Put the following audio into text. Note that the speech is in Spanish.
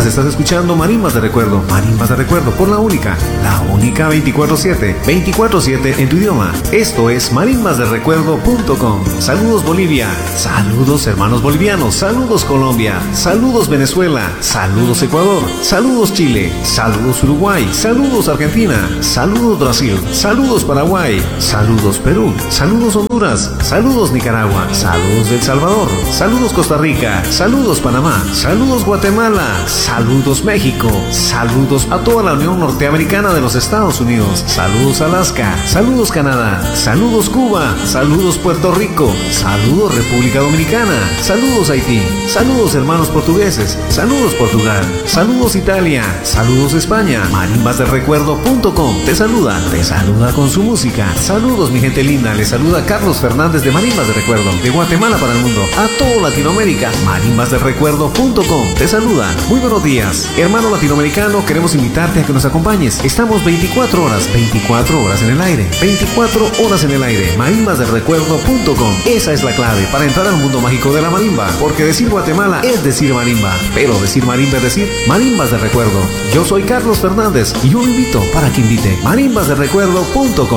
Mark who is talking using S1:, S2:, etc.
S1: estás escuchando Marimbas de Recuerdo por la única 24/7, 24/7 en tu idioma. Esto es marimbasderecuerdo.com. Saludos Bolivia, saludos hermanos bolivianos, saludos Colombia, saludos Venezuela, saludos Ecuador, saludos Chile, saludos Uruguay, saludos Argentina, saludos Brasil, saludos Paraguay, saludos Perú, saludos Honduras, saludos Nicaragua, saludos El Salvador, saludos Costa Rica, saludos Panamá, saludos Guatemala, saludos México, saludos a toda la Unión Norteamericana de los Estados Unidos, saludos Alaska, saludos Canadá, saludos Cuba, saludos Puerto Rico, saludos República Dominicana, saludos Haití, saludos hermanos portugueses, saludos Portugal, saludos Italia, saludos España. Marimbasderecuerdo.com te saluda con su música. Saludos mi gente linda, les saluda Carlos Fernández de Marimbas de Recuerdo, de Guatemala para el mundo, a todo Latinoamérica. Marimbasderecuerdo.com te saluda. Muy buenos días, hermano latinoamericano, queremos invitarte a que nos acompañes. Estamos 24 horas en el aire, 24 horas en el aire. Marimbasderecuerdo.com, esa es la clave para entrar al mundo mágico de la marimba, porque decir Guatemala es decir marimba, pero decir marimba es decir Marimbas de Recuerdo. Yo soy Carlos Fernández y yo lo invito para que invite. Marimbasderecuerdo.com.